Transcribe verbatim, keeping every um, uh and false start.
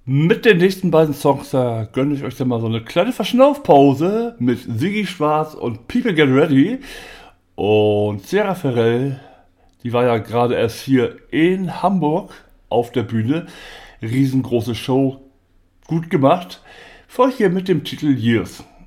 Mit den nächsten beiden Songs da gönne ich euch dann mal so eine kleine Verschnaufpause mit Siggi Schwarz und People Get Ready. Und Sierra Ferrell, die war ja gerade erst hier in Hamburg auf der Bühne. Riesengroße Show, gut gemacht. Für euch hier mit dem Titel Years.